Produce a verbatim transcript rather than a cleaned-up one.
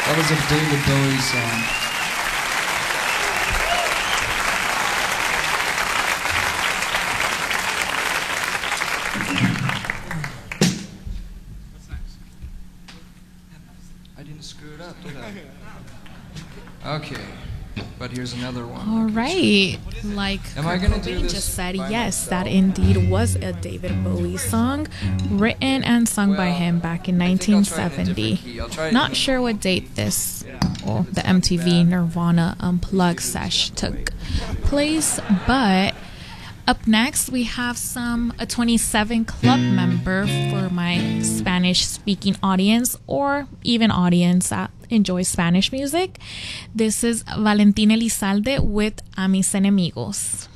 That was a David Bowie song. I didn't screw it up, did I? Okay, but here's another one. All right. Like Am I Kurt gonna do Cobain this just said, by yes, myself? that indeed was a David Bowie song written and sung by Well, him back in I think I'll nineteen try it in a different seventy. key. I'll try it Not in- sure what date this, or the M T V Nirvana Unplugged sesh took place, but up next we have some a twenty-seven Club member for my Spanish speaking audience or even audience that enjoys Spanish music. This is Valentín Elizalde with A Mis Enemigos.